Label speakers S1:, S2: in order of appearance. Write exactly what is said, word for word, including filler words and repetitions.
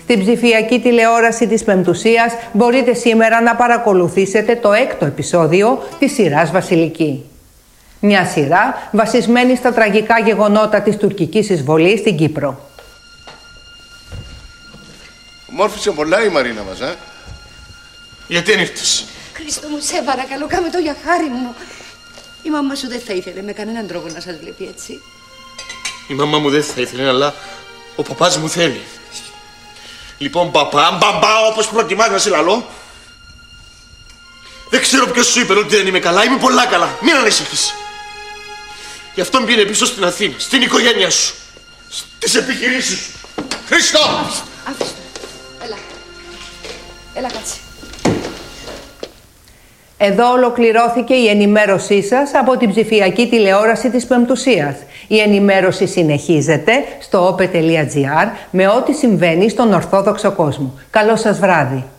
S1: Στην ψηφιακή τηλεόραση της Πεμπτουσίας μπορείτε σήμερα να παρακολουθήσετε το έκτο επεισόδιο της σειράς Βασιλική. Μια σειρά βασισμένη στα τραγικά γεγονότα της τουρκικής εισβολής στην Κύπρο.
S2: Μόρφησε πολλά η Μαρίνα μας, ε. Γιατί δεν ήρθες?
S3: Χριστό μου, σε παρακαλώ, κάμε το για χάρη μου. Η μαμά σου δεν θα ήθελε με κανέναν τρόπο να σας βλέπει έτσι.
S2: Η μαμά μου δεν θα ήθελε, αλλά ο παπάς μου θέλει. Λοιπόν, παπά, μπαμπά, όπως προτιμάς να σε λαλώ. Δεν ξέρω ποιος σου είπε ότι δεν είμαι καλά. Είμαι πολλά καλά. Μην ανησυχείς. Γι' αυτό πήρε πίσω στην Αθήνα, στην οικογένειά σου, στις επιχειρήσεις σου. Χριστό!
S3: Άφησε το, άφησε το. Έλα. Έλα, κάτσε.
S1: Εδώ ολοκληρώθηκε η ενημέρωσή σας από την ψηφιακή τηλεόραση της Πεμπτουσίας. Η ενημέρωση συνεχίζεται στο ope τελεία gr με ό,τι συμβαίνει στον Ορθόδοξο κόσμο. Καλό σας βράδυ.